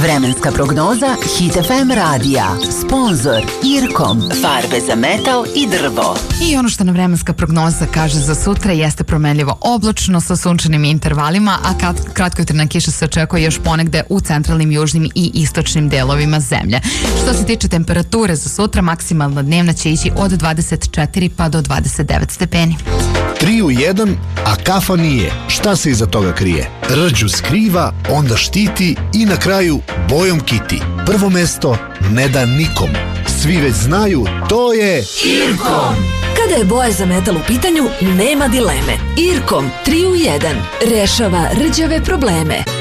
Vremenska prognoza Hit FM radija. Sponzor Irkom. Farbe za metal i drvo. I ono što nam vremenska prognoza kaže za sutra jeste promenljivo oblačno sa sunčanim intervalima, a kratkojutrena kiša se očekuje još ponegde u centralnim, južnim i istočnim delovima zemlje. Što se tiče temperature za sutra, maksimalna dnevna će ići od 24 pa do 29 stepeni. 3 u 1, a kafa nije. Šta se iza toga krije? Rđu skriva, onda štiti i na kraju bojom kiti. Prvo mesto ne da nikom. Svi već znaju, to je Irkom. Kada je boja za metal u pitanju, nema dileme. Irkom 3 u 1 rešava rđave probleme.